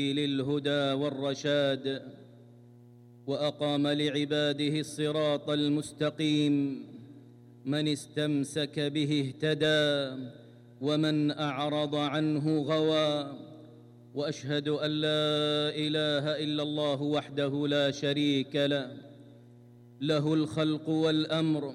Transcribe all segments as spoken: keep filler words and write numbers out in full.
للهدى والرشاد، وأقام لعباده الصراط المستقيم. من استمسك به اهتدى، ومن أعرض عنه غوى. وأشهد أن لا إله إلا الله وحده لا شريك له، له الخلق والأمر،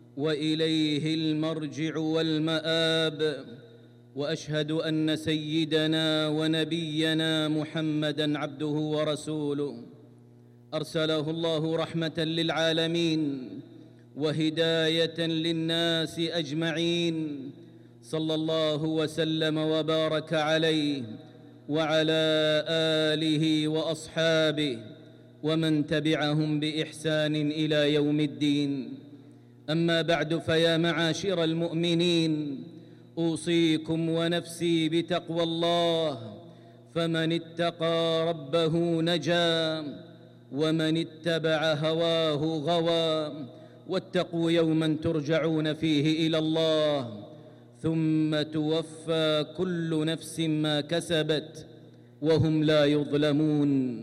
وإليه المرجع والمآب. وأشهد أن سيدنا ونبينا محمدًا عبده ورسوله، أرسله الله رحمة للعالمين وهداية للناس أجمعين، صلى الله وسلم وبارك عليه وعلى آله وأصحابه ومن تبعهم بإحسان إلى يوم الدين. أما بعد، فيا معاشر المؤمنين، أوصيكم ونفسي بتقوى الله، فمن اتقى ربه نجا، ومن اتبع هواه غوى. واتقوا يوما ترجعون فيه إلى الله، ثم توفى كل نفس ما كسبت وهم لا يظلمون.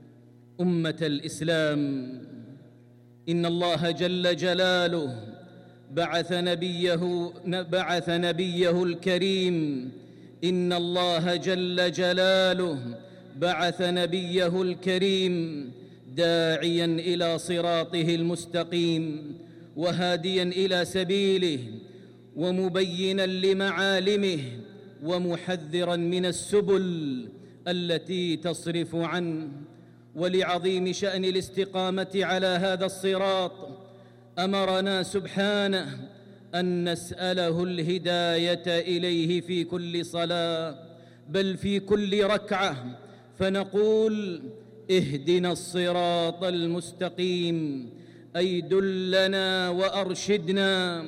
أمة الإسلام، إن الله جل جلاله بعث نبيه بعث نبيه الكريم إن الله جل جلاله بعث نبيه الكريم داعياً إلى صراطه المستقيم، وهادياً إلى سبيله، ومبيناً لمعالمه، ومحذراً من السبل التي تصرف عنه. ولعظيم شأن الاستقامة على هذا الصراط أمرنا سبحانه أن نسأله الهداية إليه في كل صلاة، بل في كل ركعة، فنقول: اهدنا الصراط المستقيم، أي دلنا وأرشدنا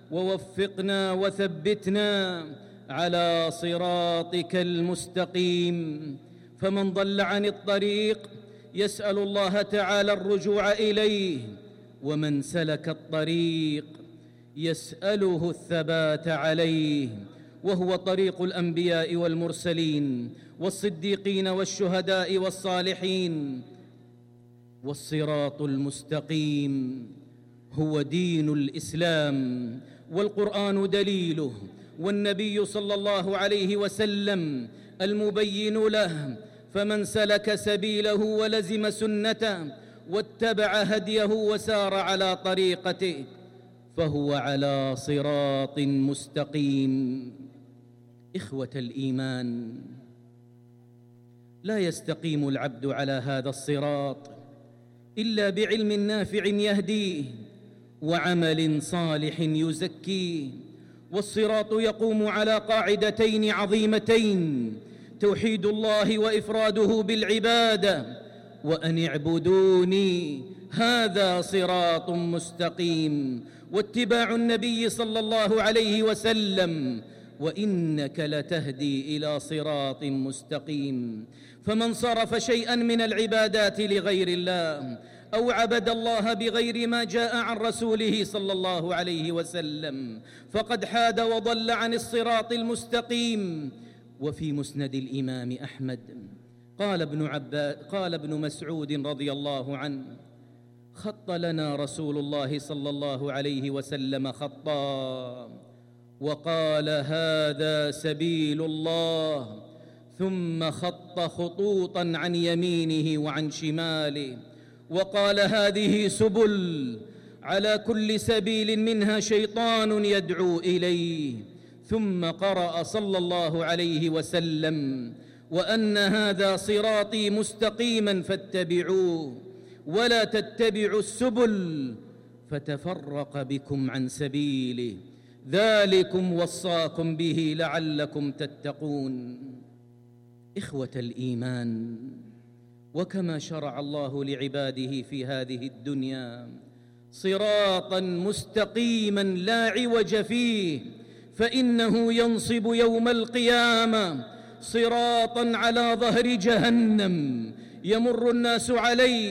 ووفقنا وثبتنا على صراطك المستقيم. فمن ضل عن الطريق يسأل الله تعالى الرجوع إليه، ومن سلك الطريق يسأله الثبات عليه، وهو طريق الأنبياء والمرسلين والصديقين والشهداء والصالحين. والصراط المستقيم هو دين الإسلام، والقرآن دليله، والنبي صلى الله عليه وسلم المبين له. فمن سلك سبيله ولزم سنته واتبع هديه وسار على طريقته فهو على صراط مستقيم. إخوة الإيمان، لا يستقيم العبد على هذا الصراط إلا بعلم نافع يهديه، وعمل صالح يزكيه. والصراط يقوم على قاعدتين عظيمتين: توحيد الله وإفراده بالعبادة، وأن اعبدوني هذا صراط مستقيم، واتباع النبي صلى الله عليه وسلم، وإنك لتهدي إلى صراط مستقيم. فمن صرف شيئا من العبادات لغير الله، أو عبد الله بغير ما جاء عن رسوله صلى الله عليه وسلم، فقد حاد وضل عن الصراط المستقيم. وفي مسند الإمام أحمد قال ابن عباس قال ابن مسعود رضي الله عنه: خط لنا رسول الله صلى الله عليه وسلم خطا، وقال: هذا سبيل الله، ثم خط خطوطا عن يمينه وعن شماله، وقال: هذه سبل، على كل سبيل منها شيطان يدعو إليه. ثم قرأ صلى الله عليه وسلم: وأن هذا صراطي مستقيما فاتبعوه، ولا تتبعوا السبل فتفرق بكم عن سبيله، ذلكم وصاكم به لعلكم تتقون. إخوة الإيمان، وكما شرع الله لعباده في هذه الدنيا صراطا مستقيما لا عوج فيه، فإنه ينصب يوم القيامة صراطا على ظهر جهنم يمر الناس عليه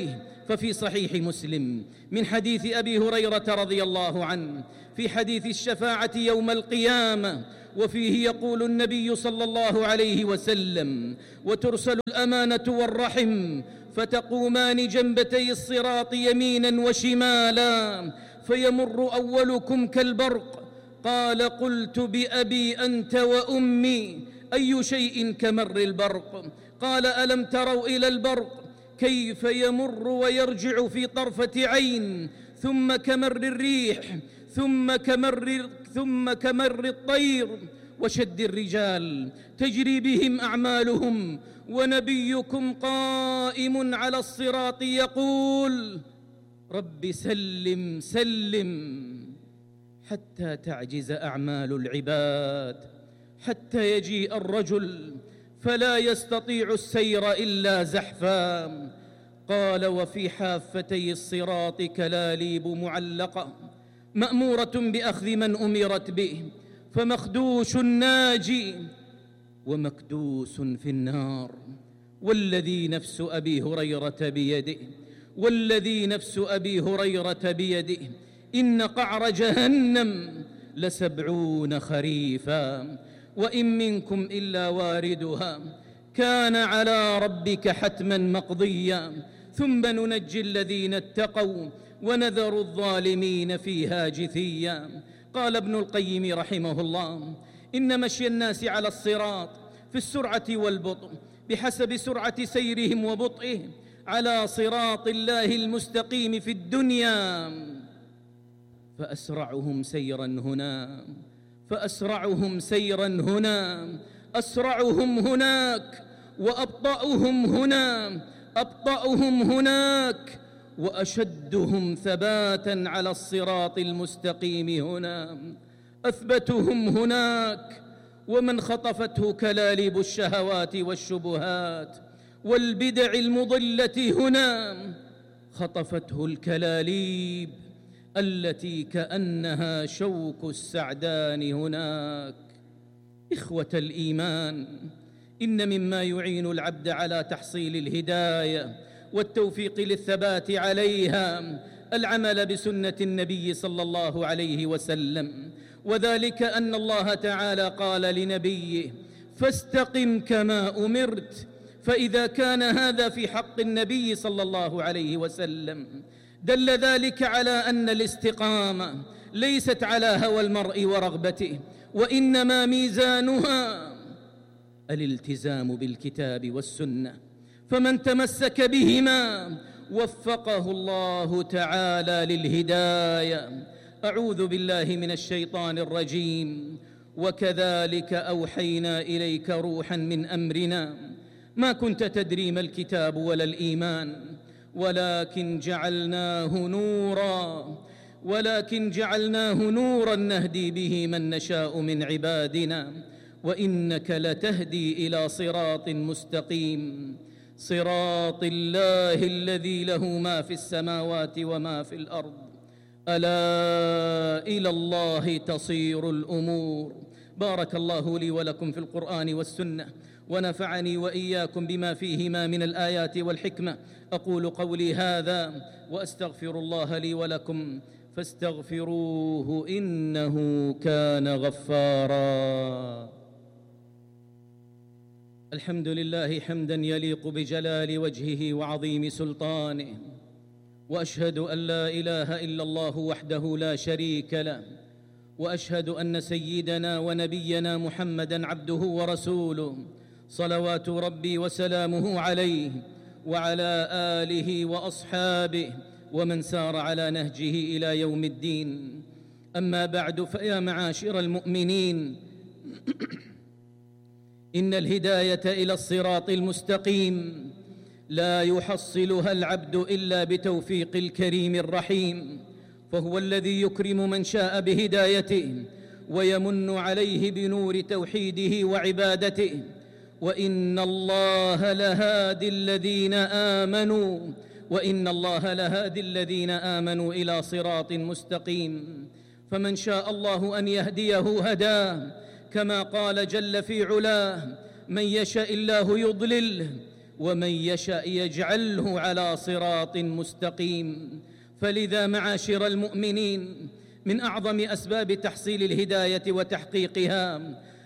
ففي صحيح مسلم من حديث أبي هريرة رضي الله عنه في حديث الشفاعة يوم القيامة، وفيه يقول النبي صلى الله عليه وسلم: وترسل الأمانة والرحم فتقومان جنبتي الصراط يمينا وشمالا، فيمر أولكم كالبرق. قال: قلت بأبي أنت وأمي، أي شيء كمر البرق؟ قال: ألم تروا إلى البرق كيف يمر ويرجع في طرفة عين، ثم كمر الريح، ثم كمر, ثم كمر الطير وشد الرجال، تجري بهم أعمالهم، ونبيكم قائم على الصراط يقول: رب سلم سلم، حتى تعجز أعمال العباد، حتى يجيء الرجل فلا يستطيع السير إلا زحفا. قال: وفي حافتي الصراط كلاليب معلقة مأمورة بأخذ من أمرت به، فمخدوش ناجي ومكدوس في النار. والذي نفس أبي هريرة بيده والذي نفس أبي هريرة بيده إن قعر جهنم لسبعون خريفا، وإن منكم إلا واردها كان على ربك حتما مقضيا، ثم ننجي الذين اتقوا ونذر الظالمين فيها جثيا. قال ابن القيم رحمه الله: إن مشي الناس على الصراط في السرعة والبطء بحسب سرعة سيرهم وبطئهم على صراط الله المستقيم في الدنيا، فأسرعهم سيرا هنا فأسرعهم سيرا هنا أسرعهم هناك، وأبطأهم هنا أبطأهم هناك، وأشدهم ثباتا على الصراط المستقيم هنا أثبتهم هناك. ومن خطفته كلاليب الشهوات والشبهات والبدع المضلة هنا خطفته الكلاليب التي كأنها شوك السعدان هناك. إخوة الإيمان، إن مما يعين العبد على تحصيل الهداية والتوفيق للثبات عليها العمل بسنة النبي صلى الله عليه وسلم، وذلك أن الله تعالى قال لنبيه: فاستقم كما أمرت. فإذا كان هذا في حق النبي صلى الله عليه وسلم دل ذلك على أن الاستقامة ليست على هوى المرء ورغبته، وإنما ميزانها الالتزام بالكتاب والسنة، فمن تمسك بهما وفقه الله تعالى للهداية. أعوذ بالله من الشيطان الرجيم: وكذلك أوحينا إليك روحا من أمرنا ما كنت تدري ما الكتاب ولا الإيمان ولكن جعلناه نورا ولكن جعلناه نورا نهدي به من نشاء من عبادنا وإنك لتهدي إلى صراط مستقيم، صراط الله الذي له ما في السماوات وما في الأرض، ألا إلى الله تصير الأمور. بارك الله لي ولكم في القرآن والسنة، ونفعني وإياكم بما فيهما من الآيات والحكمة. أقول قولي هذا وأستغفر الله لي ولكم فاستغفروه إنه كان غفارا. الحمد لله حمدا يليق بجلال وجهه وعظيم سلطانه، وأشهد أن لا إله إلا الله وحده لا شريك له، وأشهد أن سيدنا ونبينا محمدًا عبده ورسوله، صلوات ربي وسلامه عليه وعلى آله وأصحابه ومن سار على نهجه إلى يوم الدين. أما بعد، فيا معاشر المؤمنين، إن الهداية إلى الصراط المستقيم لا يحصلها العبد إلا بتوفيق الكريم الرحيم، فهو الذي يكرم من شاء بهدايته ويمن عليه بنور توحيده وعبادته. وإن الله لهادي الذين آمنوا وإن الله لهادي الذين آمنوا إلى صراط مستقيم، فمن شاء الله أن يهديه هداه، كما قال جل في علاه: من يشاء الله يضلله ومن يشاء يجعله على صراط مستقيم. فلذا معاشر المؤمنين، من أعظم أسباب تحصيل الهداية وتحقيقها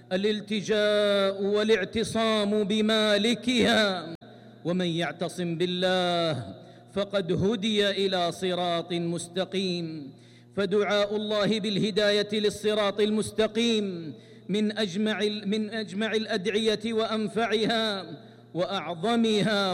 الالتجاء والاعتصام بمالكها، ومن يعتصم بالله فقد هدي إلى صراط مستقيم. فدعاء الله بالهداية للصراط المستقيم من أجمع, من أجمع الأدعية وأنفعها وأعظمها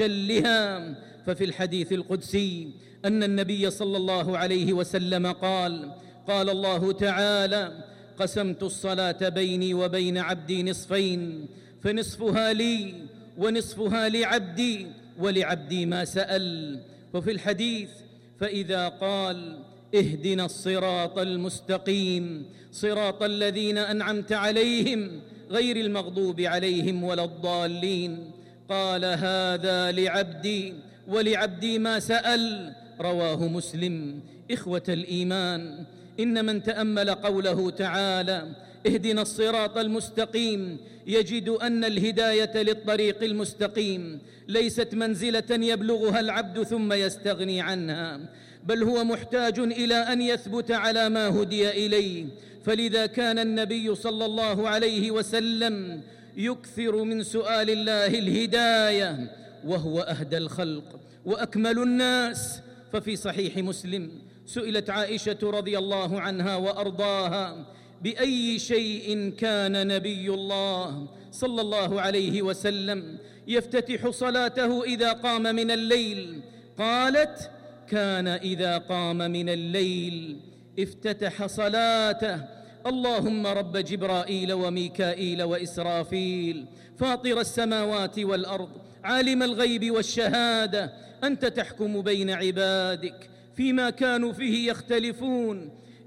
وأجلها. ففي الحديث القدسي أن النبي صلى الله عليه وسلم قال: قال الله تعالى: قسمت الصلاة بيني وبين عبدي نصفين، فنصفها لي ونصفها لعبدي ولعبدي ما سأل. وفي الحديث: فإذا قال: اهدنا الصراط المستقيم صراط الذين أنعمت عليهم غير المغضوب عليهم ولا الضالين، قال: هذا لعبدي ولعبدي ما سأل. رواه مسلم. إخوة الإيمان، إن من تأمل قوله تعالى: اهدنا الصراط المستقيم، يجد أن الهداية للطريق المستقيم ليست منزلة يبلغها العبد ثم يستغني عنها، بل هو محتاج إلى أن يثبت على ما هدي إليه. فلذا كان النبي صلى الله عليه وسلم يكثر من سؤال الله الهداية، وهو أهدى الخلق وأكمل الناس. ففي صحيح مسلم سئلت عائشة رضي الله عنها وأرضاها: بأي شيء كان نبي الله صلى الله عليه وسلم يفتتح صلاته إذا قام من الليل؟ قالت: كان إذا قام من الليل افتتح صلاته: اللهم رب جبرائيل وميكائيل وإسرافيل، فاطر السماوات والأرض، عالم الغيب والشهادة، أنت تحكم بين عبادك فيما كانوا فيه يختلفون،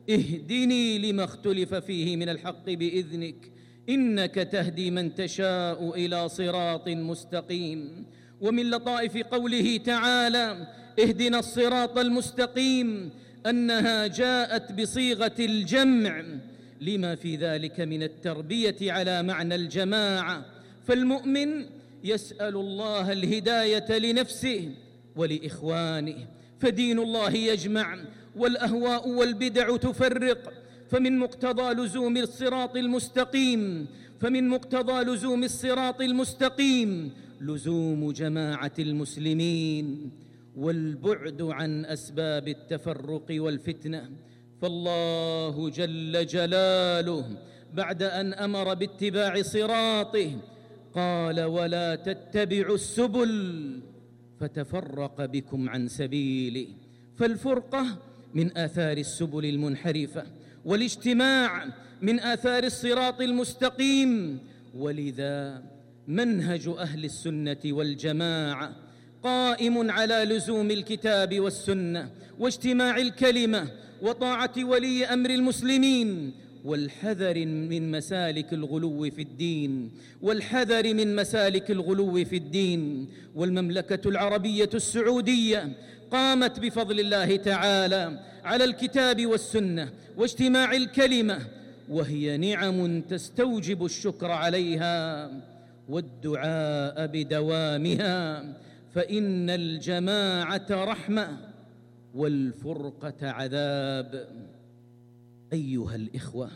اهدني لما اختلف فيه من الحق بإذنك، إنك تهدي من تشاء إلى صراط مستقيم. ومن لطائف قوله تعالى: اهدنا الصراط المستقيم، أنها جاءت بصيغة الجمع لما في ذلك من التربية على معنى الجماعة. فالمؤمن يسأل الله الهداية لنفسه ولإخوانه، فدين الله يجمع والأهواء والبدع تفرق. فمن مقتضى لزوم الصراط المستقيم فمن مقتضى لزوم الصراط المستقيم لزوم جماعة المسلمين والبعد عن أسباب التفرق والفتنة. فالله جل جلاله بعد أن أمر باتباع صراطه قال: ولا تتبعوا السبل فتفرق بكم عن سبيله. فالفرقة من آثار السبل المنحرفة، والاجتماع من آثار الصراط المستقيم. ولذا منهج أهل السنة والجماعة قائم على لزوم الكتاب والسنة واجتماع الكلمة وطاعة ولي أمر المسلمين، والحذر من مسالك الغلو في الدين والحذر من مسالك الغلو في الدين. والمملكة العربية السعودية قامت بفضل الله تعالى على الكتاب والسنة واجتماع الكلمة، وهي نعم تستوجب الشكر عليها والدعاء بدوامها، فإن الجماعة رحمة والفرقة عذاب. أيها الإخوة،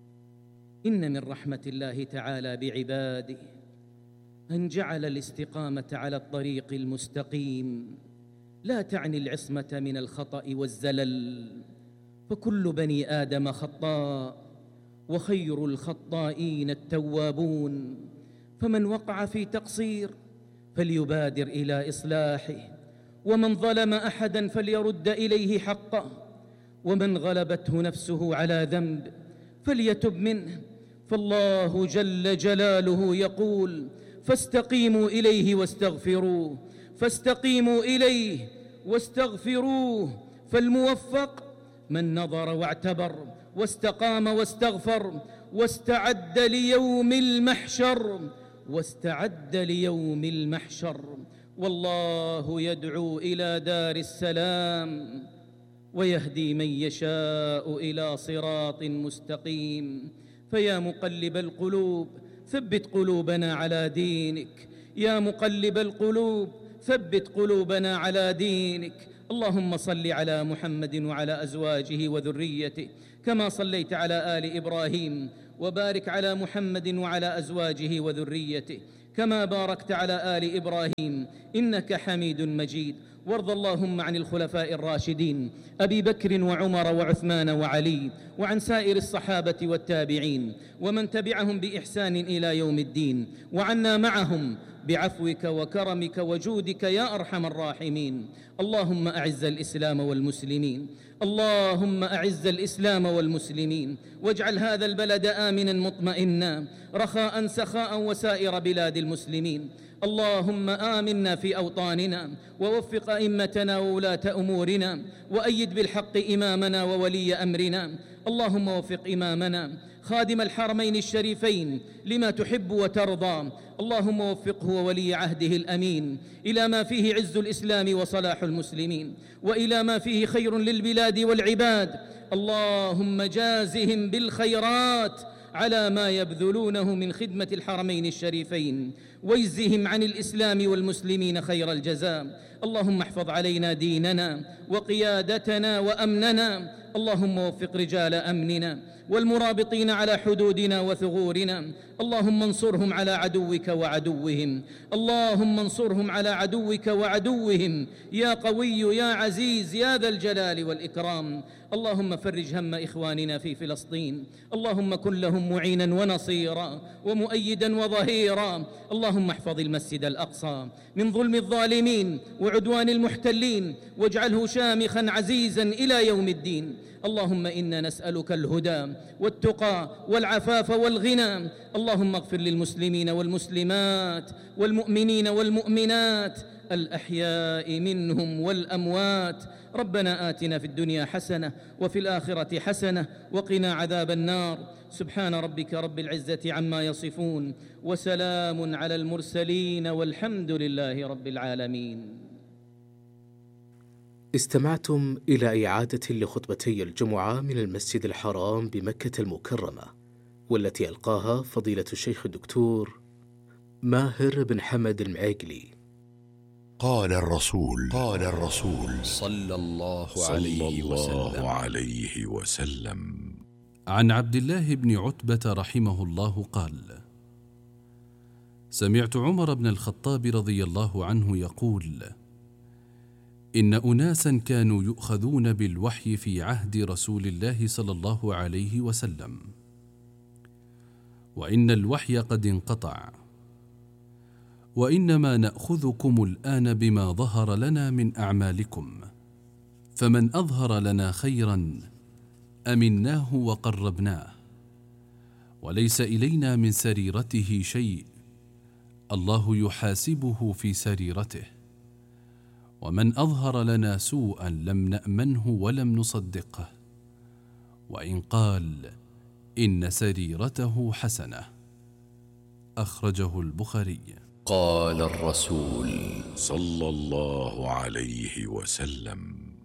إن من رحمة الله تعالى بعباده أن جعل الاستقامة على الطريق المستقيم لا تعني العصمة من الخطأ والزلل، فكل بني آدم خطاء، وخير الخطائين التوابون. فمن وقع في تقصير فليبادر إلى إصلاحه، ومن ظلم أحدا فليرد إليه حقه، ومن غلبته نفسه على ذنب فليتب منه. فالله جل جلاله يقول: فاستقيموا إليه واستغفروه، فاستقيموا إليه واستغفروه. فالموفق من نظر واعتبر واستقام واستغفر واستعد ليوم المحشر واستعد ليوم المحشر. والله يدعو إلى دار السلام ويهدي من يشاء إلى صراط مستقيم. فيا مقلب القلوب ثبت قلوبنا على دينك، يا مقلب القلوب ثبت قلوبنا على دينك. اللهم صل على محمد وعلى أزواجه وذريته كما صليت على آل إبراهيم، وبارك على محمد وعلى أزواجه وذريته كما باركت على آل إبراهيم إنك حميد مجيد. وارض اللهم عن الخلفاء الراشدين أبي بكر وعمر وعثمان وعلي، وعن سائر الصحابة والتابعين ومن تبعهم بإحسان إلى يوم الدين، وعنا معهم بعفوك وكرمك وجودك يا أرحم الراحمين. اللهم أعز الإسلام والمسلمين، اللهم أعز الإسلام والمسلمين، واجعل هذا البلد آمنا مطمئنا رخاء سخاء وسائر بلاد المسلمين. اللهم آمنا في أوطاننا، ووفق أئمتنا وولاة أمورنا، وأيد بالحق إمامنا وولي أمرنا. اللهم وفق إمامنا خادم الحرمين الشريفين لما تحب وترضى. اللهم وفقه وولي عهده الأمين إلى ما فيه عز الإسلام وصلاح المسلمين، وإلى ما فيه خير للبلاد والعباد. اللهم جازهم بالخيرات على ما يبذلونه من خدمة الحرمين الشريفين، واجزهم عن الإسلام والمسلمين خير الجزاء. اللهم احفظ علينا ديننا وقيادتنا وأمننا. اللهم وفق رجال أمننا والمرابطين على حدودنا وثغورنا. اللهم انصرهم على عدوك وعدوهم، اللهم انصرهم على عدوك وعدوهم يا قوي يا عزيز يا ذا الجلال والإكرام. اللهم فرج هم إخواننا في فلسطين، اللهم كن لهم معينا ونصيرا ومؤيدا وظهيرا. اللهم احفظ المسجد الأقصى من ظلم الظالمين وعدوان المحتلين، واجعله شامخا عزيزا إلى يوم الدين. اللهم إنا نسألك الهدى والتقى والعفاف والغنى. اللهم اغفر للمسلمين والمسلمات والمؤمنين والمؤمنات الأحياء منهم والأموات. ربنا آتنا في الدنيا حسنة وفي الآخرة حسنة وقنا عذاب النار. سبحان ربك رب العزة عما يصفون، وسلام على المرسلين، والحمد لله رب العالمين. استمعتم إلى إعادة لخطبتي الجمعة من المسجد الحرام بمكة المكرمة، والتي ألقاها فضيلة الشيخ الدكتور ماهر بن حمد المعيقلي. قال الرسول قال الرسول صلى الله عليه صلى الله وسلم عليه وسلم عن عبد الله بن عتبة رحمه الله قال: سمعت عمر بن الخطاب رضي الله عنه يقول: إن أناسا كانوا يؤخذون بالوحي في عهد رسول الله صلى الله عليه وسلم، وإن الوحي قد انقطع، وإنما نأخذكم الآن بما ظهر لنا من أعمالكم، فمن أظهر لنا خيرا أمناه وقربناه، وليس إلينا من سريرته شيء، الله يحاسبه في سريرته، ومن أظهر لنا سوءا لم نأمنه ولم نصدقه، وإن قال إن سريرته حسنة. أخرجه البخاري. قال الرسول صلى الله عليه وسلم.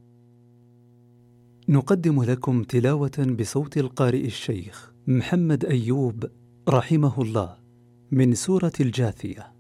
نقدم لكم تلاوة بصوت القارئ الشيخ محمد أيوب رحمه الله من سورة الجاثية.